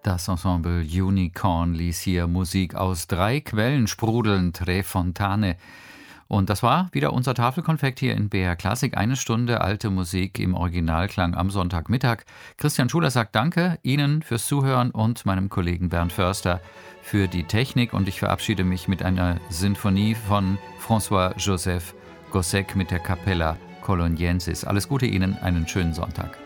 Das Ensemble Unicorn ließ hier Musik aus 3 Quellen sprudeln, Tre Fontane. Und das war wieder unser Tafelkonfekt hier in BR Klassik. 1 Stunde alte Musik im Originalklang am Sonntagmittag. Christian Schuler sagt Danke Ihnen fürs Zuhören und meinem Kollegen Bernd Förster für die Technik. Und ich verabschiede mich mit einer Sinfonie von François-Joseph Gossec mit der Capella Coloniensis. Alles Gute Ihnen, einen schönen Sonntag.